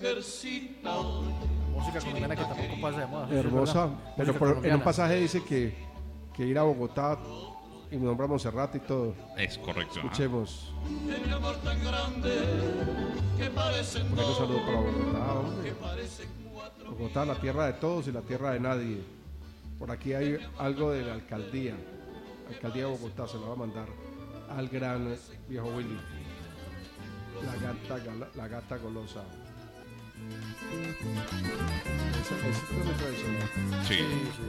Música colombiana que tampoco pasa de moda. Hermosa, pero en un colombiana. pasaje dice que ir a Bogotá y me nombra Monserrate y todo. Es correcto. Escuchemos. Un saludo para Bogotá, hombre. Bogotá, la tierra de todos y la tierra de nadie. Por aquí hay algo de la alcaldía de Bogotá, se lo va a mandar al gran viejo Willy. La gata golosa. Eso es muy tradicional. Sí.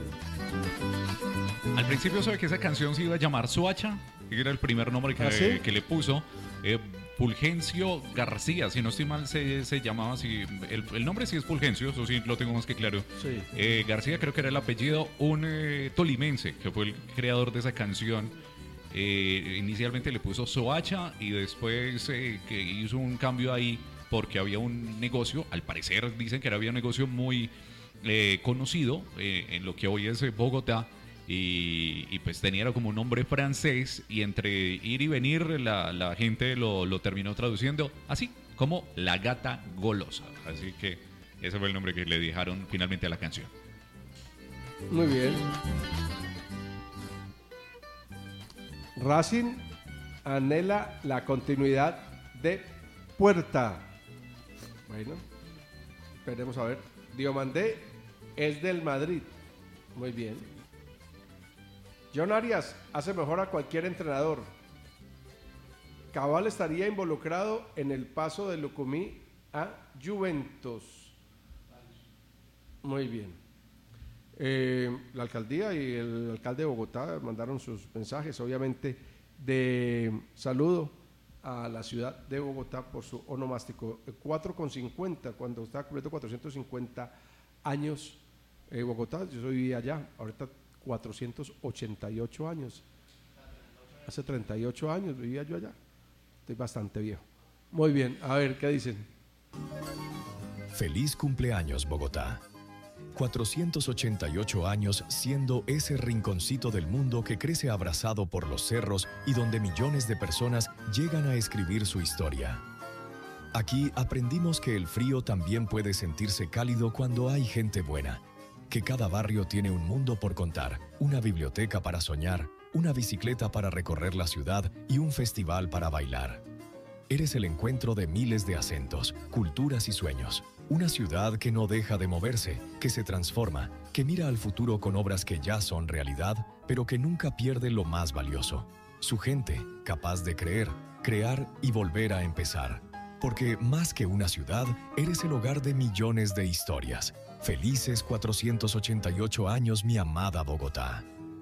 Al principio sabe que esa canción se iba a llamar Soacha, que era el primer nombre que, ¿Sí? que le puso. Fulgencio García, si no estoy mal, se llamaba así. El nombre sí es Fulgencio, eso sí lo tengo más que claro. Sí. García creo que era el apellido, un tolimense que fue el creador de esa canción. Inicialmente le puso Soacha y después que hizo un cambio ahí porque había un negocio, al parecer dicen que había un negocio muy conocido en lo que hoy es Bogotá. Y pues tenía como un nombre francés y entre ir y venir la gente lo terminó traduciendo así como La Gata Golosa. Así que ese fue el nombre que le dejaron finalmente a la canción. Muy bien. Racing anhela la continuidad de Puerta. Bueno, esperemos a ver. Diomandé es del Madrid. Muy bien. John Arias hace mejor a cualquier entrenador. Cabal estaría involucrado en el paso de Lucumí a Juventus. Muy bien. La alcaldía y el alcalde de Bogotá mandaron sus mensajes, obviamente, de saludo a la ciudad de Bogotá por su onomástico. 4,50, cuando estaba cumpliendo 450 años Bogotá, yo soy allá, ahorita 488 años. Hace 38 años vivía yo allá. Estoy bastante viejo. Muy bien, a ver, ¿qué dicen? Feliz cumpleaños, Bogotá. 488 años siendo ese rinconcito del mundo que crece abrazado por los cerros y donde millones de personas llegan a escribir su historia. Aquí aprendimos que el frío también puede sentirse cálido cuando hay gente buena, que cada barrio tiene un mundo por contar, una biblioteca para soñar, una bicicleta para recorrer la ciudad y un festival para bailar. Eres el encuentro de miles de acentos, culturas y sueños. Una ciudad que no deja de moverse, que se transforma, que mira al futuro con obras que ya son realidad, pero que nunca pierde lo más valioso. Su gente, capaz de creer, crear y volver a empezar. Porque más que una ciudad, eres el hogar de millones de historias. Felices 488 años, mi amada Bogotá.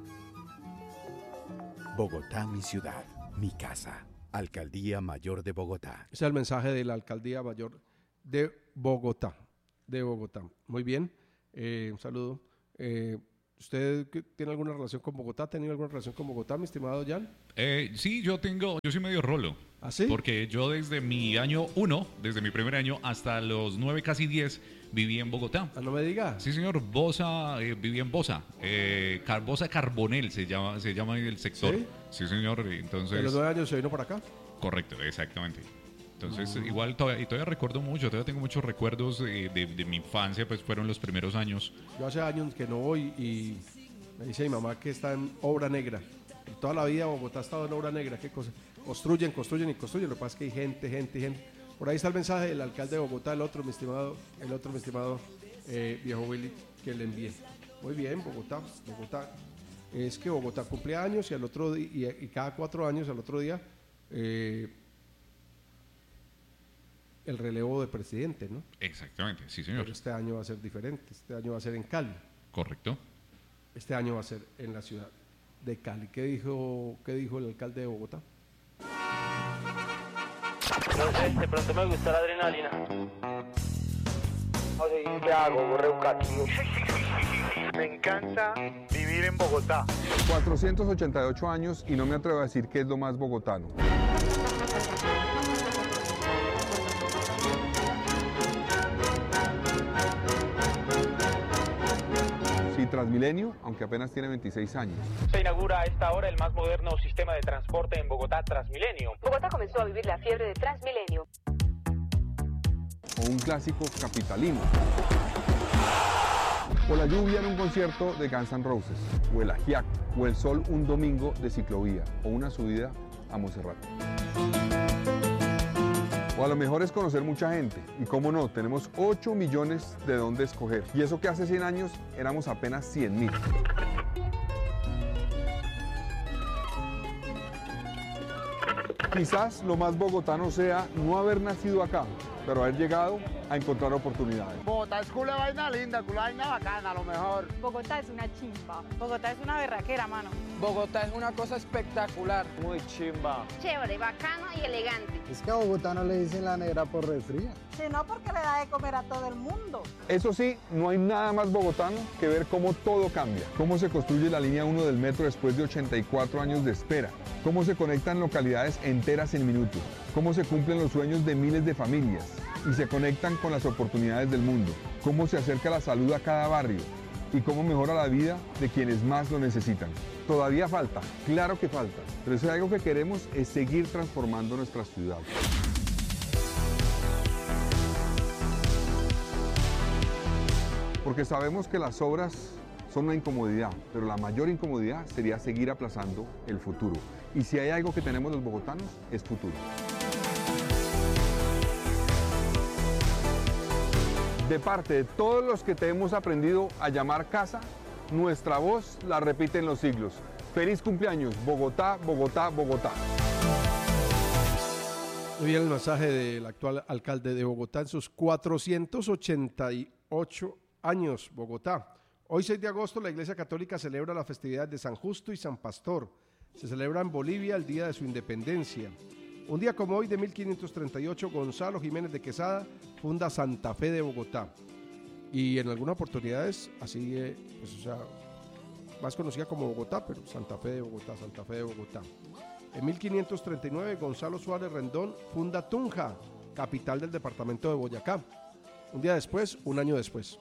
Bogotá, mi ciudad, mi casa. Alcaldía Mayor de Bogotá. Ese es el mensaje de la Alcaldía Mayor de Bogotá. Muy bien, un saludo. ¿Usted tiene alguna relación con Bogotá? ¿Ha tenido alguna relación con Bogotá, mi estimado Jan? Sí, yo soy medio rolo. ¿Ah, sí? Porque yo desde mi año 1, desde mi primer año hasta los 9, casi 10, viví en Bogotá. Ah, no me diga. Sí, señor, Bosa, viví en Bosa. Bosa Carbonel se llama el sector. Sí, señor, entonces... ¿De los 9 años se vino para acá? Correcto, exactamente. Entonces, igual todavía recuerdo mucho, todavía tengo muchos recuerdos de mi infancia, pues fueron los primeros años. Yo hace años que no voy y me dice mi mamá que está en obra negra. Toda la vida Bogotá ha estado en obra negra, qué cosa. Construyen. Lo que pasa es que hay gente. Por ahí está el mensaje del alcalde de Bogotá, el otro, mi estimado viejo Willy, que le envié. Muy bien, Bogotá. Es que Bogotá cumple años y al otro día, y cada 4 años, al otro día, el relevo de presidente, ¿no? Exactamente, sí, señor. Pero este año va a ser diferente, este año va a ser en Cali. Correcto. Este año va a ser en la ciudad de Cali. ¿Qué dijo el alcalde de Bogotá? No sé, de pronto me gusta la adrenalina. O sea, ¿qué hago? Borré un castigo. Me encanta vivir en Bogotá. 488 años y no me atrevo a decir que es lo más bogotano. Sí, Transmilenio, aunque apenas tiene 26 años. Se inaugura a esta hora el más moderno sistema de transporte en Bogotá, Transmilenio. Bogotá comenzó a vivir la fiebre de Transmilenio. o un clásico capitalino. O la lluvia en un concierto de Guns N' Roses, o el ajiaco, o el sol un domingo de ciclovía, o una subida a Monserrate. O a lo mejor es conocer mucha gente, y cómo no, tenemos 8 millones de dónde escoger, y eso que hace 100 años éramos apenas 100.000. Quizás lo más bogotano sea no haber nacido acá, pero haber llegado a encontrar oportunidades. Bogotá es culo de vaina linda, culo de vaina bacana, a lo mejor. Bogotá es una chimba. Bogotá es una berraquera, mano. Bogotá es una cosa espectacular. Muy chimba. Chévere, bacano y elegante. Es que a Bogotá no le dicen la negra por resfría. Sino porque le da de comer a todo el mundo. Eso sí, no hay nada más bogotano que ver cómo todo cambia, cómo se construye la línea 1 del metro después de 84 años de espera, cómo se conectan localidades enteras en minutos, cómo se cumplen los sueños de miles de familias y se conectan con las oportunidades del mundo, cómo se acerca la salud a cada barrio y cómo mejora la vida de quienes más lo necesitan. Todavía falta, claro que falta, pero si algo que queremos es seguir transformando nuestra ciudad. Porque sabemos que las obras son una incomodidad, pero la mayor incomodidad sería seguir aplazando el futuro. Y si hay algo que tenemos los bogotanos, es futuro. De parte de todos los que te hemos aprendido a llamar casa, nuestra voz la repite en los siglos. Feliz cumpleaños, Bogotá, Bogotá, Bogotá. Muy bien el mensaje del actual alcalde de Bogotá en sus 488 años, Bogotá. Hoy 6 de agosto la Iglesia Católica celebra la festividad de San Justo y San Pastor. Se celebra en Bolivia el día de su independencia. Un día como hoy de 1538, Gonzalo Jiménez de Quesada funda Santa Fe de Bogotá. Y en algunas oportunidades, así, más conocida como Bogotá, pero Santa Fe de Bogotá, Santa Fe de Bogotá. En 1539, Gonzalo Suárez Rendón funda Tunja, capital del departamento de Boyacá. Un día después, un año después.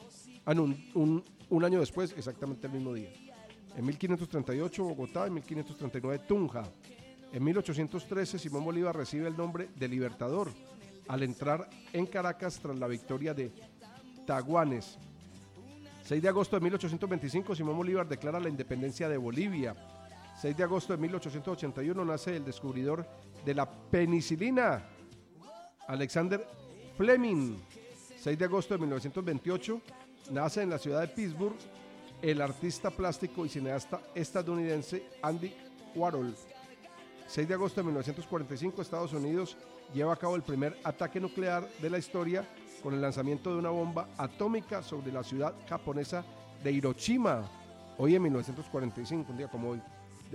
Un año después, exactamente el mismo día. En 1538, Bogotá, en 1539, Tunja. En 1813, Simón Bolívar recibe el nombre de Libertador al entrar en Caracas tras la victoria de Taguanes. 6 de agosto de 1825, Simón Bolívar declara la independencia de Bolivia. 6 de agosto de 1881 nace el descubridor de la penicilina, Alexander Fleming. 6 de agosto de 1928 nace en la ciudad de Pittsburgh el artista plástico y cineasta estadounidense Andy Warhol. 6 de agosto de 1945 Estados Unidos lleva a cabo el primer ataque nuclear de la historia con el lanzamiento de una bomba atómica sobre la ciudad japonesa de Hiroshima. Hoy en 1945, un día como hoy.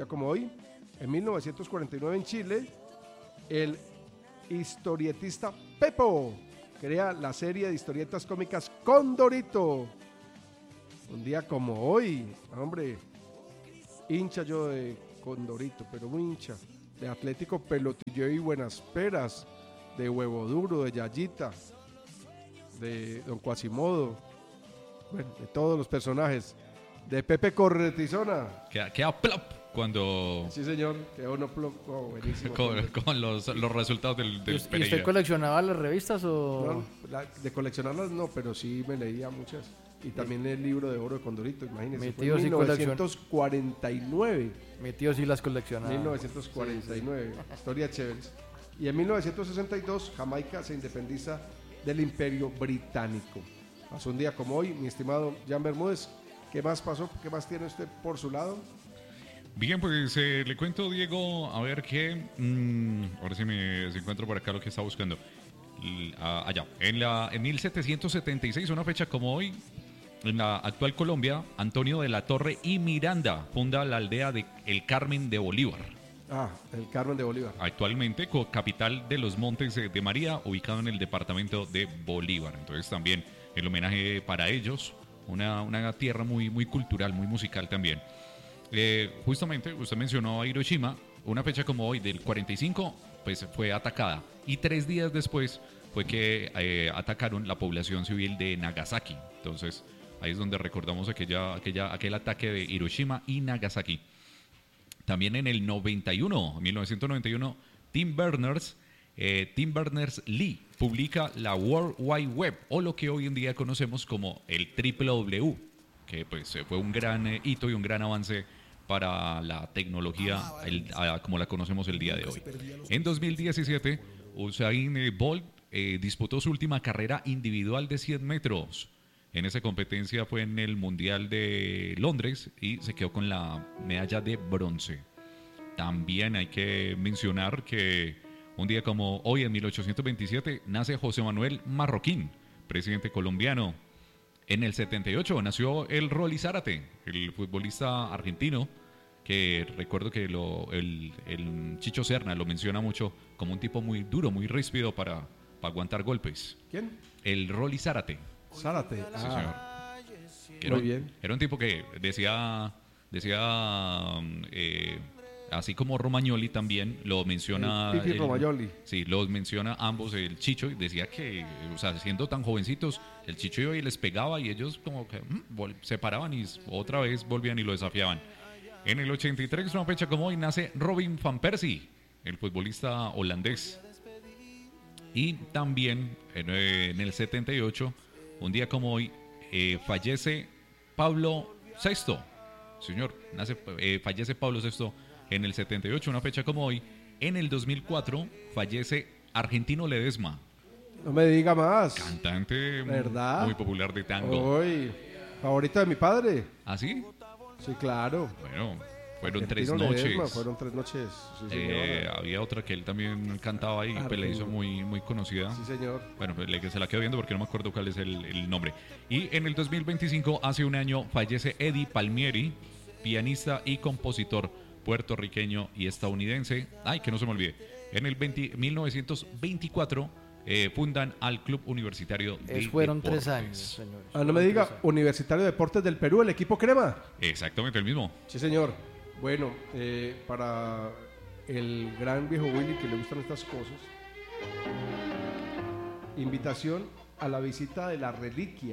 En 1949 en Chile, el historietista Pepo crea la serie de historietas cómicas Condorito. Un día como hoy, hombre, hincha yo de Condorito, pero muy hincha. De Atlético Pelotillo y Buenas Peras, de Huevo Duro, de Yayita, de Don Quasimodo, bueno, de todos los personajes. De Pepe Corretizona. Queda plop cuando... Sí, señor, quedó no plop. Oh, buenísimo. con los resultados del ¿Y Pereira. usted coleccionaba las revistas o...? No, de coleccionarlas no, pero sí me leía muchas. Y también el libro de oro de Condorito, imagínense. Mi Fue tío en sí 1949. Mi tío sí las coleccionaba. 1949, sí. Historia chévere. Y en 1962, Jamaica se independiza del Imperio Británico. Pasó un día como hoy, mi estimado Jan Bermúdez. ¿Qué más pasó? ¿Qué más tiene usted por su lado? Bien, pues le cuento, Diego, a ver qué... ahora sí me encuentro por acá lo que estaba buscando. Allá, en 1776, una fecha como hoy, en la actual Colombia, Antonio de la Torre y Miranda funda la aldea de El Carmen de Bolívar. El Carmen de Bolívar. Actualmente, capital de los Montes de María, ubicado en el departamento de Bolívar. Entonces también el homenaje para ellos, una tierra muy, muy cultural, muy musical también. Justamente, usted mencionó a Hiroshima, una fecha como hoy del 45, pues fue atacada. Y 3 días después fue que atacaron la población civil de Nagasaki. Entonces, ahí es donde recordamos aquel ataque de Hiroshima y Nagasaki. También en el 1991, Tim Berners Tim Berners-Lee publica la World Wide Web, o lo que hoy en día conocemos como el www, que pues fue un gran hito y un gran avance para la tecnología como la conocemos el día de hoy. En 2017, Usain Bolt disputó su última carrera individual de 100 metros. En esa competencia fue en el Mundial de Londres y se quedó con la medalla de bronce. También hay que mencionar que un día como hoy, en 1827, nace José Manuel Marroquín, presidente colombiano. En el 78 nació el Rolly Zárate, el futbolista argentino, que recuerdo que el Chicho Serna lo menciona mucho como un tipo muy duro, muy ríspido para aguantar golpes. ¿Quién? El Rolly Zárate. Zárate. Sí, señor. Muy bien. Era un tipo que decía así como Romagnoli también lo menciona. Pipi Romagnoli. Sí, los menciona ambos, el Chicho, y decía que, o sea, siendo tan jovencitos, el Chicho iba y les pegaba y ellos como que se paraban y otra vez volvían y lo desafiaban. En el 83, una fecha como hoy, nace Robin van Persie, el futbolista holandés. Y también en el 78, un día como hoy, fallece Pablo VI. Señor, fallece Pablo VI en el 78, una fecha como hoy. En el 2004 fallece Argentino Ledesma. No me diga más. Cantante ¿verdad? Muy popular de tango. Uy, favorito de mi padre. ¿Ah, sí? Sí, claro. Bueno, fueron Argentino 3 noches. Ledesma, fueron 3 noches. Sí, había otra que él también cantaba y pues, le hizo muy, muy conocida. Sí, señor. Bueno, pues se la quedo viendo porque no me acuerdo cuál es el nombre. Y en el 2025, hace un año, fallece Eddie Palmieri, pianista y compositor puertorriqueño y estadounidense. Ay, que no se me olvide. En el 1924 fundan al Club Universitario de fueron Deportes. 3 años, señores. No me diga, Universitario de Deportes del Perú, el equipo Crema. Exactamente el mismo. Sí, señor. Bueno, para el gran viejo Willy que le gustan estas cosas, invitación a la visita de la reliquia.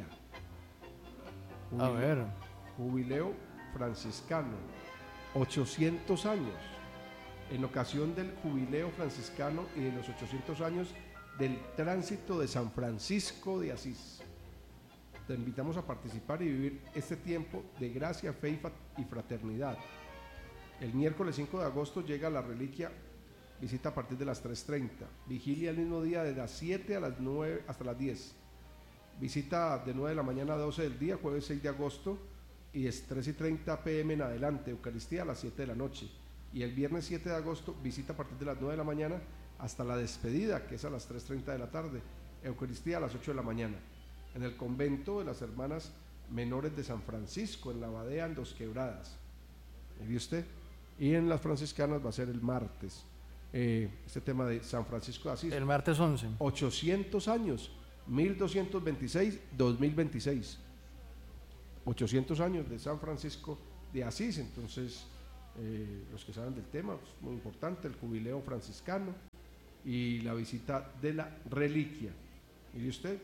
A ver. Jubileo franciscano, 800 años. En ocasión del jubileo franciscano y de los 800 años del tránsito de San Francisco de Asís. Te invitamos a participar y vivir este tiempo de gracia, fe y fraternidad. El miércoles 5 de agosto llega la reliquia, visita a partir de las 3:30, vigilia el mismo día de las 7 a las 9 hasta las 10, visita de 9 de la mañana a 12 del día, jueves 6 de agosto, y es 3:30 p.m. en adelante, Eucaristía a las 7 de la noche, y el viernes 7 de agosto, visita a partir de las 9 de la mañana hasta la despedida, que es a las 3:30 de la tarde, Eucaristía a las 8 de la mañana, en el convento de las Hermanas Menores de San Francisco, en la Abadía en Dos Quebradas. ¿Y vio usted? Y en las franciscanas va a ser el martes, este tema de San Francisco de Asís. El martes 11. 800 años, 1226-2026. 800 años de San Francisco de Asís. Entonces, los que saben del tema, pues, muy importante, el jubileo franciscano y la visita de la reliquia. Mire usted,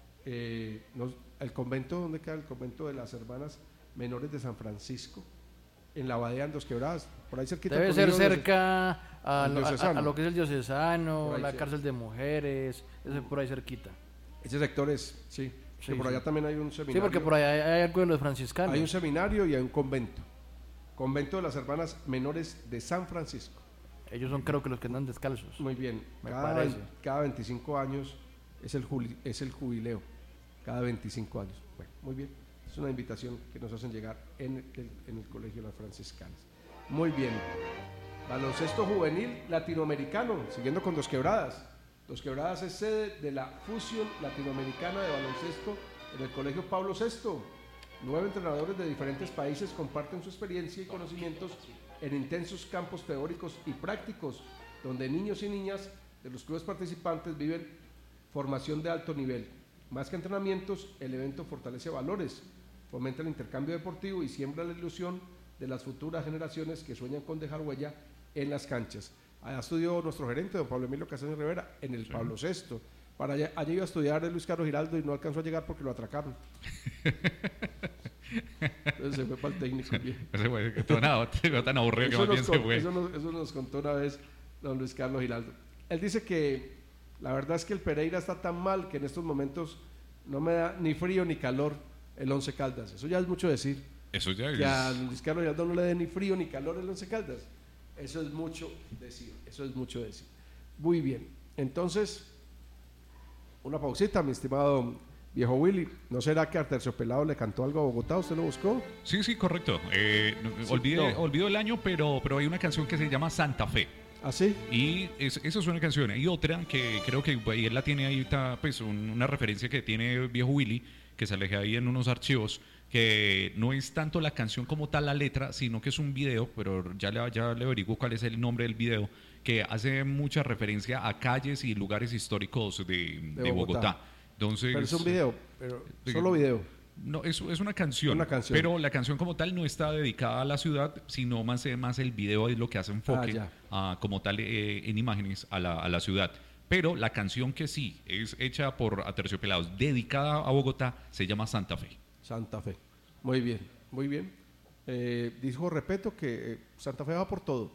el convento, ¿dónde queda el convento de las Hermanas Menores de San Francisco? En la Abadía en Dos Quebradas, por ahí cerquita. Debe ser cerca a lo que es el diocesano, la sí. Cárcel de mujeres, ese por ahí cerquita. Ese sector es, sí. Sí, por allá sí. también hay un seminario. Sí, porque por allá hay algo de los franciscanos. Hay un seminario y hay un convento. Convento de las Hermanas Menores de San Francisco. Ellos son, creo que, los que andan descalzos. Muy bien. Me parece. Cada 25 años es el jubileo. Cada 25 años. Bueno, muy bien. Es una invitación que nos hacen llegar en el Colegio de las Franciscanas. Muy bien. Baloncesto juvenil latinoamericano, siguiendo con Dos Quebradas. Dos Quebradas es sede de la Fusión Latinoamericana de Baloncesto en el Colegio Pablo VI. 9 entrenadores de diferentes países comparten su experiencia y conocimientos en intensos campos teóricos y prácticos, donde niños y niñas de los clubes participantes viven formación de alto nivel. Más que entrenamientos, el evento fortalece valores, fomenta el intercambio deportivo y siembra la ilusión de las futuras generaciones que sueñan con dejar huella en las canchas. Allá estudió nuestro gerente, don Pablo Emilio Castaño Rivera, en el Pablo VI. Para allá iba a estudiar Luis Carlos Giraldo y no alcanzó a llegar porque lo atracaron. Entonces se fue para el técnico. Tan aburrido que más bien se fue. Eso nos contó una vez don Luis Carlos Giraldo. Él dice que la verdad es que el Pereira está tan mal que en estos momentos no me da ni frío ni calor el Once Caldas. Eso ya es mucho decir. Eso ya es. Que a Luis Carlos Gallardo no le dé ni frío ni calor el Once Caldas. Eso es mucho decir. Eso es mucho decir. Muy bien. Entonces, una pausita, mi estimado viejo Willy. ¿No será que Aterciopelado le cantó algo a Bogotá? ¿Usted lo buscó? Sí, correcto. Olvidé el año, pero hay una canción que se llama Santa Fe. ¿Ah, sí? Y esa es una canción. Hay otra que creo que él la tiene ahí, pues una referencia que tiene viejo Willy, que se aleja ahí en unos archivos, que no es tanto la canción como tal la letra, sino que es un video, pero ya le averiguo cuál es el nombre del video, que hace mucha referencia a calles y lugares históricos de Bogotá. Entonces, pero es un video, solo video. No, es una canción, pero la canción como tal no está dedicada a la ciudad, sino más el video es lo que hace enfoque como tal en imágenes a la ciudad. Pero la canción que sí es hecha por Aterciopelados, dedicada a Bogotá, se llama Santa Fe. Santa Fe. Muy bien, muy bien. Dijo Repeto que Santa Fe va por todo.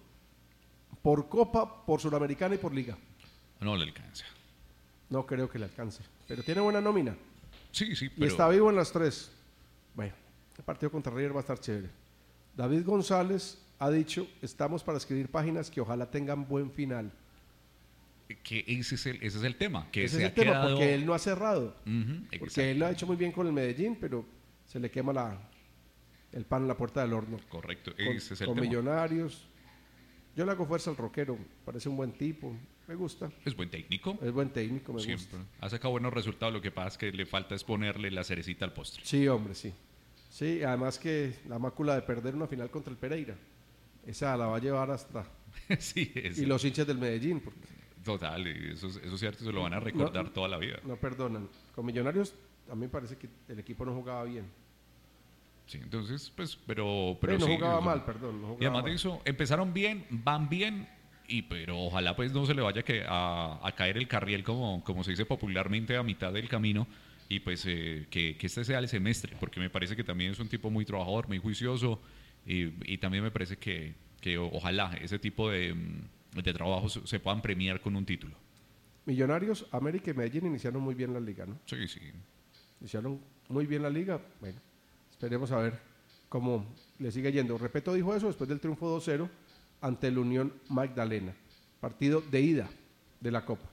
Por Copa, por Suramericana y por Liga. No le alcanza. No creo que le alcance. Pero tiene buena nómina. Sí, pero... Y está vivo en las tres. Bueno, el partido contra River va a estar chévere. David González ha dicho, estamos para escribir páginas que ojalá tengan buen final. Que ese es el tema. Que ese es el tema, porque él no ha cerrado. Porque él lo ha hecho muy bien con el Medellín, pero se le quema el pan en la puerta del horno. Correcto, ese es el tema. Con Millonarios. Yo le hago fuerza al Roquero, parece un buen tipo, me gusta. Es buen técnico. Es buen técnico, me Siempre. gusta. Ha sacado buenos resultados, lo que pasa es que le falta es ponerle la cerecita al postre. Sí, hombre, sí. Sí, además que la mácula de perder una final contra el Pereira, esa la va a llevar hasta... sí, y los hinchas del Medellín. Porque... Total, eso es cierto, se lo van a recordar toda la vida. No perdonan. Con Millonarios a mí me parece que el equipo no jugaba bien. Sí, entonces, pues, pero no sí, jugaba mal, perdón. No jugaba y además mal. de eso, empezaron bien, van bien, pero ojalá pues no se le vaya a caer el carriel, como se dice popularmente, a mitad del camino, y pues que este sea el semestre, porque me parece que también es un tipo muy trabajador, muy juicioso, y también me parece que ojalá ese tipo de trabajos se puedan premiar con un título. Millonarios, América y Medellín iniciaron muy bien la liga, ¿no? Sí. Iniciaron muy bien la liga, bueno. Esperemos a ver cómo le sigue yendo. Repeto dijo eso después del triunfo 2-0 ante la Unión Magdalena. Partido de ida de la Copa.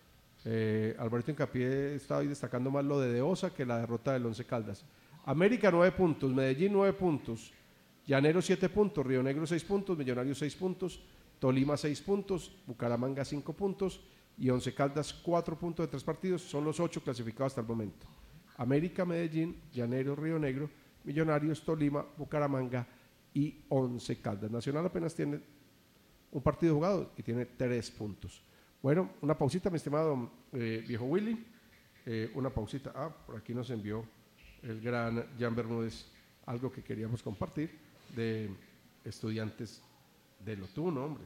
Alberto Hincapié está hoy destacando más lo de Osa que la derrota del Once Caldas. América 9 puntos, Medellín 9 puntos, Llanero 7 puntos, Río Negro 6 puntos, Millonarios 6 puntos, Tolima 6 puntos, Bucaramanga 5 puntos y Once Caldas 4 puntos de 3 partidos. Son los 8 clasificados hasta el momento. América, Medellín, Llanero, Río Negro, Millonarios, Tolima, Bucaramanga y Once Caldas. Nacional apenas tiene un partido jugado y tiene 3 puntos. Bueno, una pausita, mi estimado viejo Willy. Una pausita. Por aquí nos envió el gran Jan Bermúdez algo que queríamos compartir de estudiantes del Otún, hombre.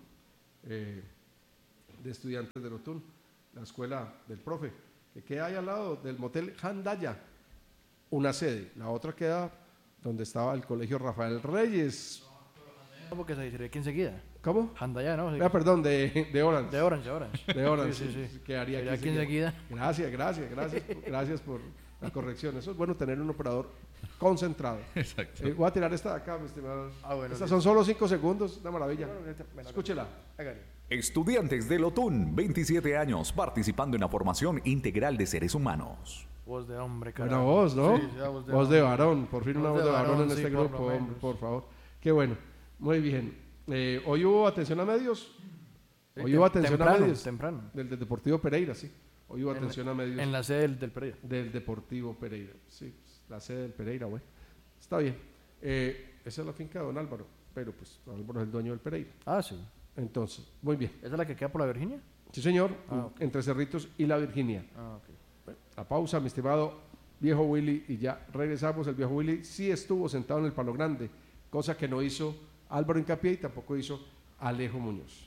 De estudiantes del Otún, la escuela del profe, que queda ahí al lado del motel Handaya, una sede. La otra queda donde estaba el colegio Rafael Reyes. Porque se dice aquí enseguida. ¿Cómo? Handaya, ¿no? Perdón, de Orange. De Orange. De Orange, sí. Quedaría aquí enseguida. Gracias por la corrección. Eso es bueno tener un operador concentrado. Exacto. Voy a tirar esta de acá, mi estimado. Bueno, estas son solo 5 segundos, una maravilla. Escúchela. Estudiantes del Otún, 27 años, participando en la formación integral de seres humanos. Voz de hombre, carajo. Buena voz, ¿no? Sí, voz de varón, por fin una voz de varón en sí, este grupo, hombre, por favor. Qué bueno, muy bien. Hoy hubo atención a medios. Hoy hubo atención a medios. Temprano. Del Deportivo Pereira, sí. Hoy hubo atención a medios. En la sede del Pereira. Del Deportivo Pereira, sí. La sede del Pereira, güey. Está bien. Esa es la finca de don Álvaro, pero pues don Álvaro es el dueño del Pereira. Ah, sí. Entonces, muy bien. ¿Esa es la que queda por la Virginia? Sí, señor. Okay. Entre Cerritos y la Virginia. Ok. Bueno, la pausa, mi estimado viejo Willy, y ya regresamos. El viejo Willy sí estuvo sentado en el palo grande, cosa que no hizo Álvaro Hincapié y tampoco hizo Alejo Muñoz.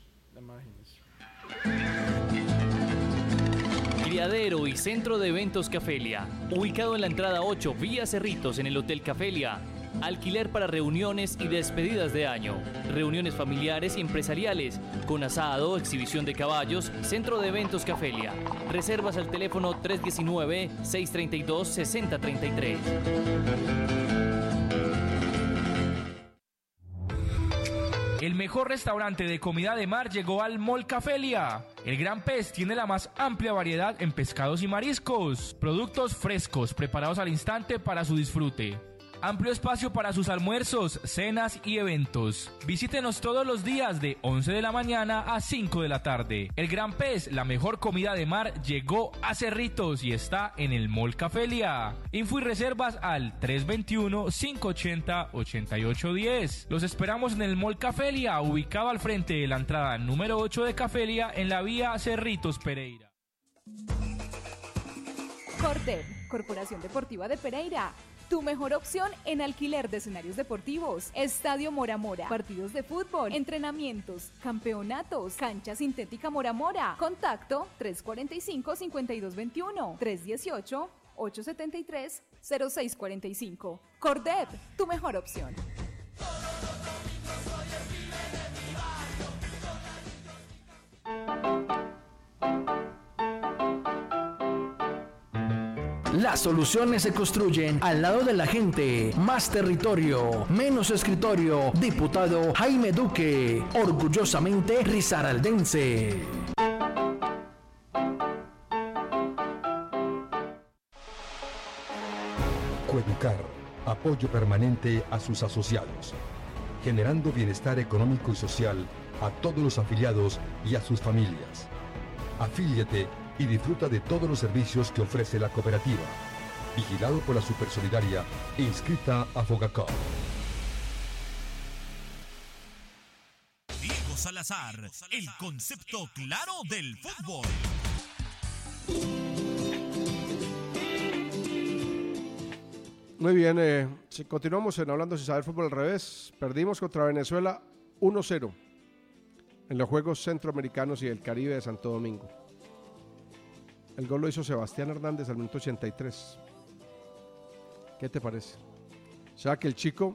Criadero y Centro de Eventos Cafelia, ubicado en la entrada 8 vía Cerritos en el Hotel Cafelia. Alquiler para reuniones y despedidas de año. Reuniones familiares y empresariales. Con asado, exhibición de caballos, centro de eventos Cafelia. Reservas al teléfono 319-632-6033. El mejor restaurante de comida de mar llegó al Mall Cafelia. El Gran Pez tiene la más amplia variedad en pescados y mariscos. Productos frescos, preparados al instante para su disfrute. Amplio espacio para sus almuerzos, cenas y eventos. Visítenos todos los días de 11 de la mañana a 5 de la tarde. El Gran Pez, la mejor comida de mar, llegó a Cerritos y está en el Mall Cafelia. Info y reservas al 321-580-8810. Los esperamos en el Mall Cafelia, ubicado al frente de la entrada número 8 de Cafelia en la vía Cerritos Pereira. Cordev, Corporación Deportiva de Pereira. Tu mejor opción en alquiler de escenarios deportivos, Estadio Mora Mora, partidos de fútbol, entrenamientos, campeonatos, cancha sintética Mora Mora. Contacto 345-5221, 318-873-0645. Cordev, tu mejor opción. Las soluciones se construyen al lado de la gente. Más territorio, menos escritorio. Diputado Jaime Duque, orgullosamente risaraldense. Coeducar, apoyo permanente a sus asociados, generando bienestar económico y social a todos los afiliados y a sus familias. Afíliate y disfruta de todos los servicios que ofrece la cooperativa. Vigilado por la Supersolidaria e inscrita a Fogacop. Diego Salazar, el concepto claro del fútbol. Muy bien, si continuamos hablando sin saber fútbol al revés. Perdimos contra Venezuela 1-0 en los Juegos Centroamericanos y del Caribe de Santo Domingo. El gol lo hizo Sebastián Hernández al minuto 83. ¿Qué te parece? O sea que el chico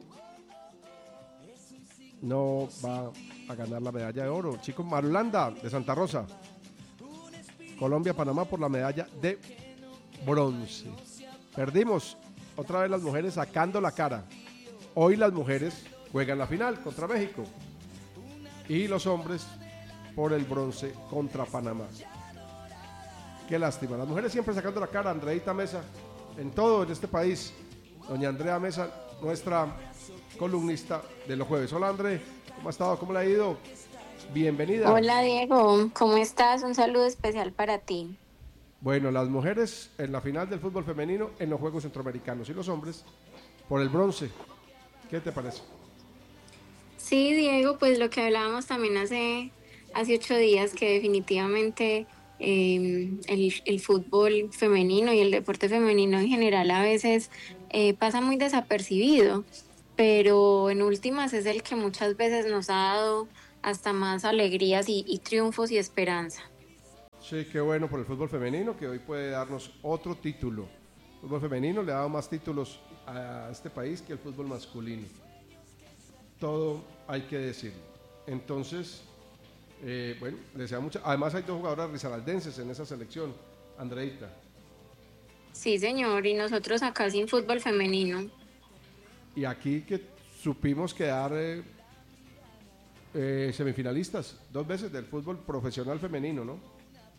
no va a ganar la medalla de oro. El chico Marulanda de Santa Rosa. Colombia-Panamá por la medalla de bronce. Perdimos. Otra vez las mujeres sacando la cara. Hoy las mujeres juegan la final contra México. Y los hombres por el bronce contra Panamá. Qué lástima. Las mujeres siempre sacando la cara. Andreita Mesa, en todo en este país. Doña Andrea Mesa, nuestra columnista de los jueves. Hola, André. ¿Cómo ha estado? ¿Cómo le ha ido? Bienvenida. Hola, Diego. ¿Cómo estás? Un saludo especial para ti. Bueno, las mujeres en la final del fútbol femenino en los Juegos Centroamericanos y los hombres por el bronce. ¿Qué te parece? Sí, Diego, pues lo que hablábamos también hace 8 días, que definitivamente el fútbol femenino y el deporte femenino en general a veces pasa muy desapercibido, pero en últimas es el que muchas veces nos ha dado hasta más alegrías y triunfos y esperanza. Sí, qué bueno por el fútbol femenino, que hoy puede darnos otro título. El fútbol femenino le ha dado más títulos a este país que el fútbol masculino. Todo hay que decirlo. Entonces, bueno, les deseo mucho. Además hay 2 jugadoras risaraldenses en esa selección, Andreita. Sí, señor, y nosotros acá sin fútbol femenino. Y aquí que supimos quedar semifinalistas 2 veces del fútbol profesional femenino, ¿no?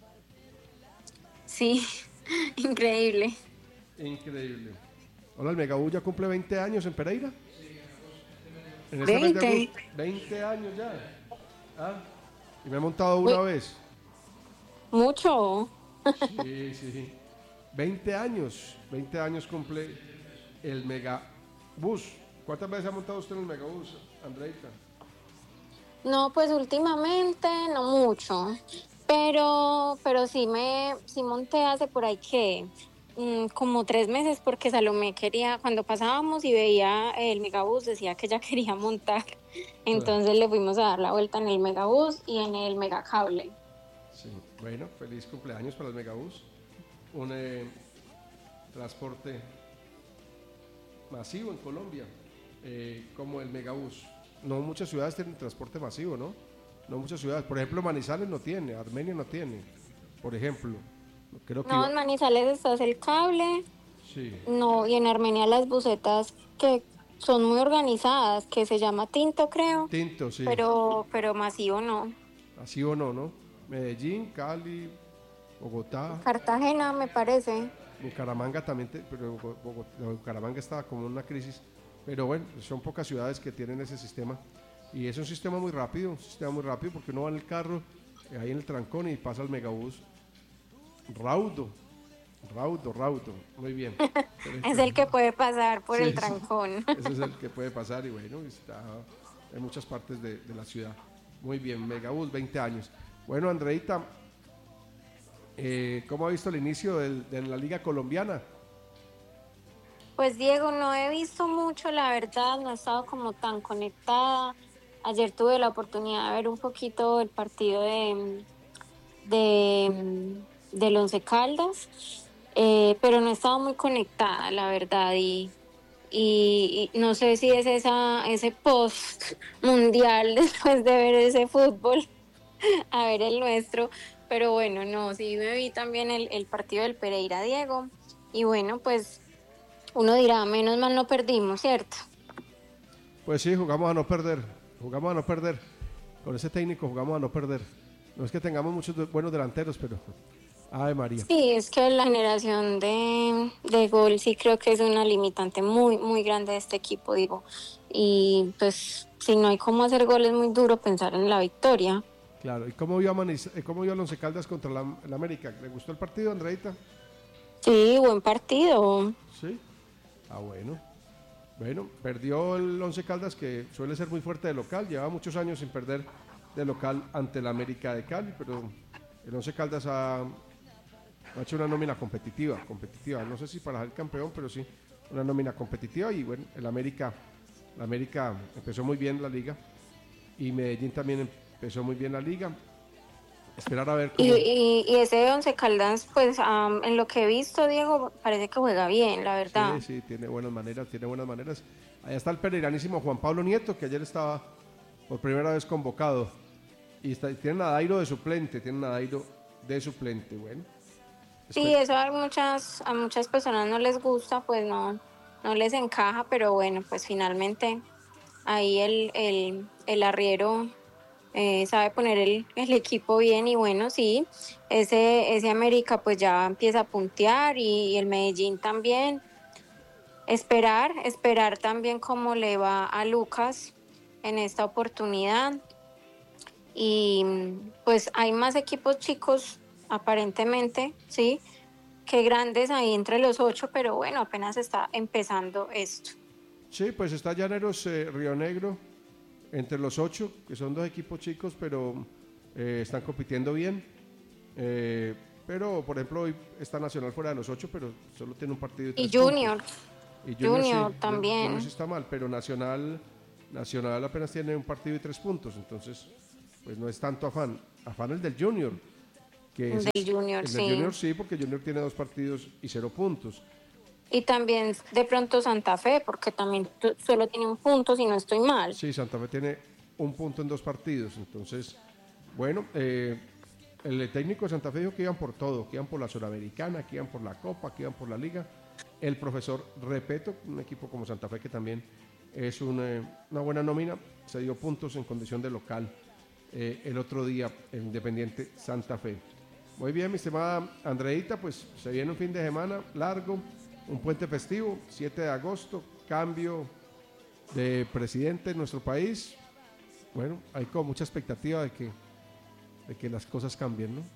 Sí, increíble. Increíble. Hola, el Megabús ya cumple 20 años en Pereira. En 20. 20 años ya. ¿Ah? Y me he montado una vez. Mucho. Sí. 20 años cumple el Megabús. ¿Cuántas veces ha montado usted en el Megabús, Andreita? No, pues últimamente no mucho. Pero sí monté hace por ahí que como 3 meses, porque Salomé quería, cuando pasábamos y veía el Megabús, decía que ella quería montar. Entonces le fuimos a dar la vuelta en el Megabús y en el Megacable. Sí, bueno, feliz cumpleaños para el Megabús. Un transporte masivo en Colombia. como el megabús. No muchas ciudades tienen transporte masivo, ¿no? No muchas ciudades. Por ejemplo, Manizales no tiene, Armenia no tiene, por ejemplo. Creo que No, en Manizales está el cable. Sí. No, y en Armenia las busetas que son muy organizadas, que se llama Tinto, creo. Tinto, sí. Pero masivo no. Masivo no, ¿no? Medellín, Cali, Bogotá. Cartagena, me parece. Bucaramanga también, pero Bucaramanga estaba como en una crisis. Pero bueno, son pocas ciudades que tienen ese sistema. Y es un sistema muy rápido, porque uno va en el carro, ahí en el trancón y pasa el megabús. Raudo. Muy bien. Es el que puede pasar por el Sí, trancón. Ese es el que puede pasar y bueno, está en muchas partes de la ciudad. Muy bien, megabús, 20 años. Bueno, Andreita, ¿cómo ha visto el inicio de la Liga Colombiana? Pues Diego, no he visto mucho, la verdad, no he estado como tan conectada. Ayer tuve la oportunidad de ver un poquito el partido del Once Caldas, pero no he estado muy conectada, la verdad, y no sé si es ese post mundial después de ver ese fútbol a ver el nuestro, pero bueno, no, sí me vi también el partido del Pereira, Diego, y bueno, pues uno dirá, menos mal no perdimos, ¿cierto? Pues sí, jugamos a no perder. Con ese técnico jugamos a no perder. No es que tengamos muchos buenos delanteros, pero ¡Ave María! Sí, es que la generación de gol sí creo que es una limitante muy, muy grande de este equipo, digo. Y pues si no hay cómo hacer goles, es muy duro pensar en la victoria. Claro, ¿y cómo vio el Once Caldas contra el América? ¿Le gustó el partido, Andreita? Sí, buen partido. Sí. Ah, bueno. Bueno, perdió el Once Caldas, que suele ser muy fuerte de local, lleva muchos años sin perder de local ante el América de Cali, pero el Once Caldas ha hecho una nómina competitiva, no sé si para ser campeón, pero sí, una nómina competitiva, y bueno, el América empezó muy bien la liga, y Medellín también empezó muy bien la liga. Esperar a ver cómo... Y ese Once Caldas, pues en lo que he visto, Diego, parece que juega bien, la verdad. Sí, tiene buenas maneras. Allá está el pereiranísimo Juan Pablo Nieto, que ayer estaba por primera vez convocado. Y tienen a Dairo de suplente, bueno. Sí, eso a muchas personas no les gusta, pues no les encaja, pero bueno, pues finalmente ahí el arriero sabe poner el equipo bien, y bueno, sí, ese América pues ya empieza a puntear, y el Medellín también. Esperar también cómo le va a Lucas en esta oportunidad. Y pues hay más equipos chicos aparentemente, sí, que grandes ahí entre los 8, pero bueno, apenas está empezando esto. Sí, pues está Llaneros Río Negro entre los 8, que son 2 equipos chicos, pero están compitiendo bien. Pero, por ejemplo, hoy está Nacional fuera de los 8, pero solo tiene un partido. Y Junior. Y Junior sí, también. Junior sí está mal, pero Nacional apenas tiene un partido y 3 puntos, entonces pues no es tanto afán el del Junior. El del Junior sí, porque Junior tiene 2 partidos y 0 puntos. Y también de pronto Santa Fe, porque también solo tiene un punto, si no estoy mal. Sí, Santa Fe tiene un punto en 2 partidos, entonces, bueno, el técnico de Santa Fe dijo que iban por todo, que iban por la Sudamericana, que iban por la Copa, que iban por la Liga. El profesor Repeto, un equipo como Santa Fe que también es una buena nómina, se dio puntos en condición de local el otro día en Independiente Santa Fe. Muy bien, mi estimada Andreita, pues se viene un fin de semana largo, un puente festivo, 7 de agosto, cambio de presidente en nuestro país. Bueno, hay como mucha expectativa de que las cosas cambien, ¿no?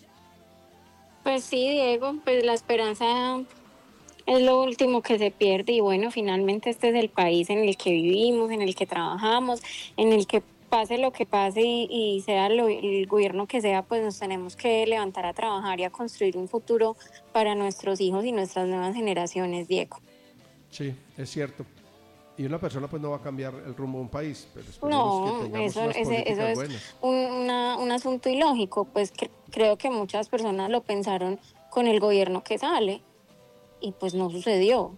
Pues sí, Diego, pues la esperanza es lo último que se pierde, y bueno, finalmente este es el país en el que vivimos, en el que trabajamos, en el que pase lo que pase y sea el gobierno que sea, pues nos tenemos que levantar a trabajar y a construir un futuro para nuestros hijos y nuestras nuevas generaciones, Diego. Sí, es cierto. Y una persona pues no va a cambiar el rumbo de un país, pero no, que tengamos eso es buenas. Un asunto ilógico, pues creo que muchas personas lo pensaron con el gobierno que sale y pues no sucedió.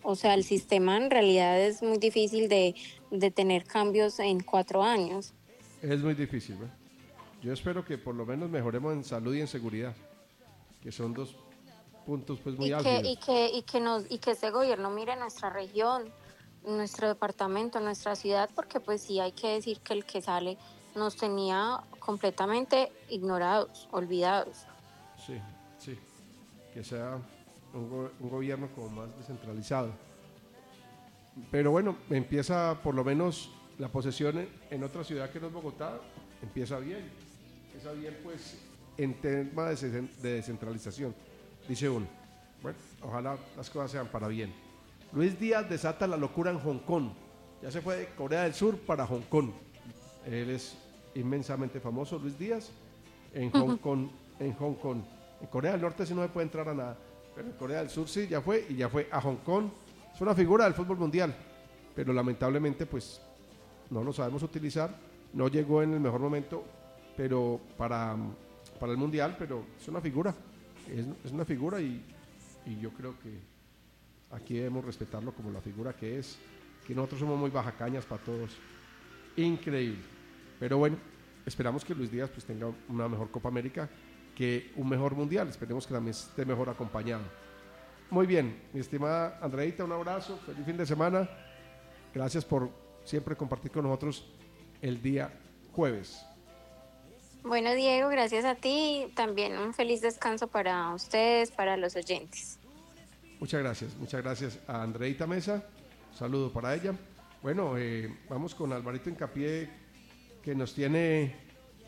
O sea, el sistema en realidad es muy difícil de tener cambios en 4 años. Es muy difícil, ¿no? Yo espero que por lo menos mejoremos en salud y en seguridad, que son 2 puntos pues muy álgidos. Y que este gobierno mire nuestra región, nuestro departamento, nuestra ciudad, porque pues sí hay que decir que el que sale nos tenía completamente ignorados, olvidados. Sí, que sea un gobierno como más descentralizado. Pero bueno, empieza por lo menos la posesión en otra ciudad que no es Bogotá, empieza bien pues en tema de descentralización, dice uno. Bueno, ojalá las cosas sean para bien. Luis Díaz desata la locura en Hong Kong, ya se fue de Corea del Sur para Hong Kong. Él es inmensamente famoso, Luis Díaz, en Hong Kong. En Corea del Norte sí no se puede entrar a nada, pero en Corea del Sur sí, ya fue a Hong Kong. Es una figura del fútbol mundial, pero lamentablemente pues no lo sabemos utilizar, no llegó en el mejor momento pero para el mundial, pero es una figura, es una figura y yo creo que aquí debemos respetarlo como la figura que es, que nosotros somos muy bajacañas para todos, increíble, pero bueno, esperamos que Luis Díaz pues tenga una mejor Copa América, que un mejor mundial, esperemos que también esté mejor acompañado. Muy bien, mi estimada Andreita, un abrazo, feliz fin de semana, gracias por siempre compartir con nosotros el día jueves. Bueno, Diego, gracias a ti, también un feliz descanso para ustedes, para los oyentes. Muchas gracias a Andreita Mesa, un saludo para ella. Bueno, vamos con Alvarito Hincapié, que nos tiene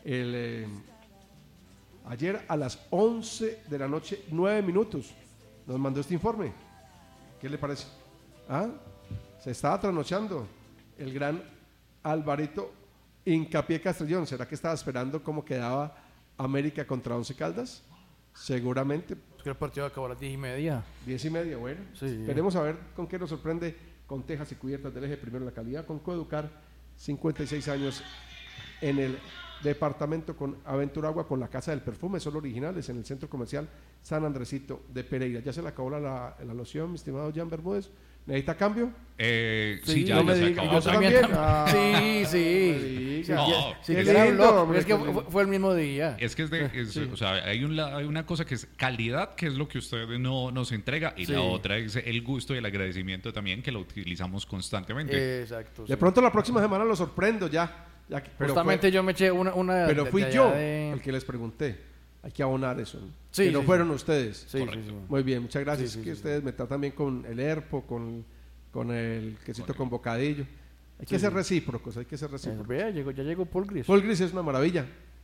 ayer a las 11 de la noche, 9 minutos, nos mandó este informe. ¿Qué le parece? Se estaba trasnochando el gran Alvarito Hincapié Castrillón. ¿Será que estaba esperando cómo quedaba América contra Once Caldas? Seguramente. Es que el partido acabó a las 10:30. 10:30, bueno. Sí. Esperemos a ver con qué nos sorprende con tejas y cubiertas del eje primero la calidad, con Coeducar, 56 años en el departamento con Aventuragua, con la Casa del Perfume, son originales en el Centro Comercial San Andresito de Pereira. ¿Ya se le acabó la loción, mi estimado Jan Bermúdez? ¿Necesita cambio? Sí, ya se acabó. Yo también. Sí. No, es que fue el mismo día. Es que o sea, hay una cosa que es calidad, que es lo que usted nos entrega, y la otra es el gusto y el agradecimiento también, que lo utilizamos constantemente. Exacto. De pronto la próxima semana lo sorprendo ya pero justamente yo me eché una pero fui yo el que les pregunté. Hay que abonar eso, ¿no? Que no fueron ustedes. Sí. Muy bien, muchas gracias. Ustedes me tratan bien con el herpo, con el quesito con bocadillo. Hay que ser recíprocos, Ya llegó Paul Gris. Paul Gris es una maravilla.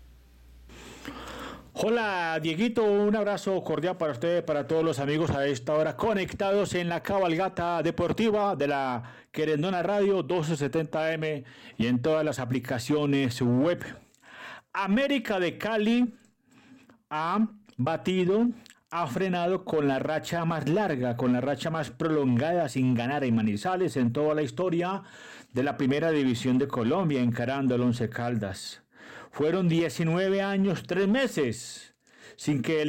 Hola, Dieguito, un abrazo cordial para ustedes, para todos los amigos a esta hora conectados en la cabalgata deportiva de la Querendona Radio 1270M y en todas las aplicaciones web. América de Cali ha frenado con la racha más larga, con la racha más prolongada sin ganar en Manizales en toda la historia de la Primera División de Colombia, encarando al Once Caldas. Fueron 19 años, 3 meses sin que el